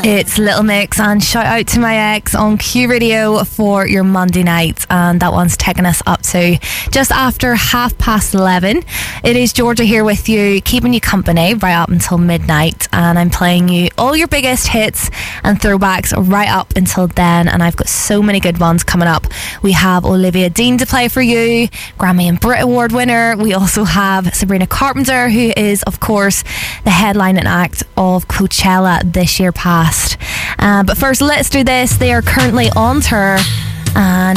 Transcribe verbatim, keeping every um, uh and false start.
It's Little Mix and Shout Out to My Ex on Q Radio for your Monday night, and that one's taking us up to just after half past eleven. It is Georgia here with you, keeping you company right up until midnight, and I'm playing you all your biggest hits and throwbacks right up until then, and I've got so many good ones coming up. We have Olivia Dean to play for you, Grammy and Brit Award winner. We also have Sabrina Carpenter, who is of course the headlining act of Coachella this year past. Uh, but first, let's do this. They are currently on tour, and